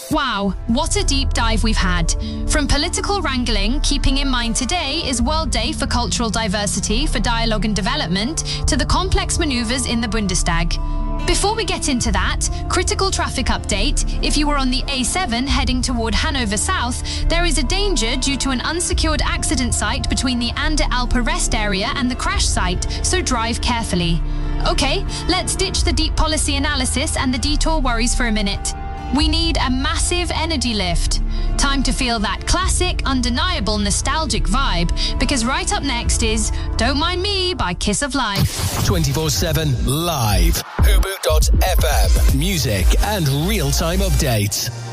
Wow, what a deep dive we've had. From political wrangling, keeping in mind today is World Day for Cultural Diversity, for Dialogue and Development, to the complex manoeuvres in the Bundestag. Before we get into that, critical traffic update. If you were on the A7 heading toward Hanover South, there is a danger due to an unsecured accident site between the An der Alpe rest area and the crash site, so drive carefully. Okay, let's ditch the deep policy analysis and the detour worries for a minute. We need a massive energy lift. Time to feel that classic, undeniable, nostalgic vibe, because right up next is Don't Mind Me by Kiss of Life. 24/7 live. Hubu.fm. Music and real-time updates.